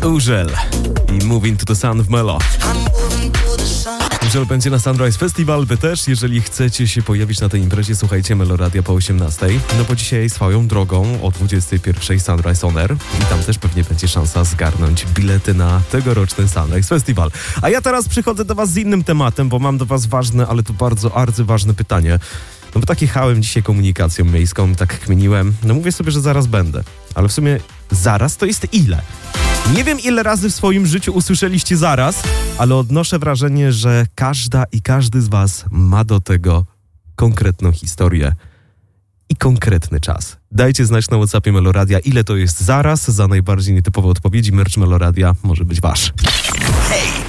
Urzel i Moving to the Sound of Melo. Urzel będzie na Sunrise Festival, wy też. Jeżeli chcecie się pojawić na tej imprezie, słuchajcie Meloradia po 18. No bo dzisiaj swoją drogą o 21 Sunrise On Air i tam też pewnie będzie szansa zgarnąć bilety na tegoroczny Sunrise Festival. A ja teraz przychodzę do was z innym tematem, bo mam do was ważne, ale to bardzo arcyważne pytanie. No bo tak jechałem dzisiaj komunikacją miejską, tak kminiłem. No mówię sobie, że zaraz będę. Ale w sumie zaraz to jest ile? Nie wiem, ile razy w swoim życiu usłyszeliście zaraz, ale odnoszę wrażenie, że każda i każdy z was ma do tego konkretną historię i konkretny czas. Dajcie znać na WhatsAppie Meloradia, ile to jest zaraz. Za najbardziej nietypowe odpowiedzi merch Meloradia może być wasz. Hej!